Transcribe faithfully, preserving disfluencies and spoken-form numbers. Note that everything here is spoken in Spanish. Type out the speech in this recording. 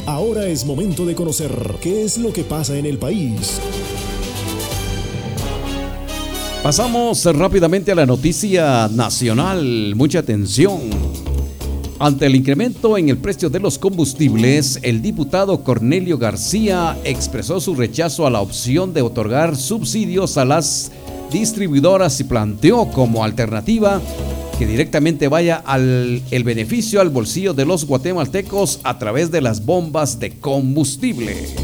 Ahora es momento de conocer qué es lo que pasa en el país. Pasamos rápidamente a la noticia nacional. Mucha atención. Ante el incremento en el precio de los combustibles, el diputado Cornelio García expresó su rechazo a la opción de otorgar subsidios a las distribuidoras y planteó como alternativa que directamente vaya al, el beneficio al bolsillo de los guatemaltecos a través de las bombas de combustible.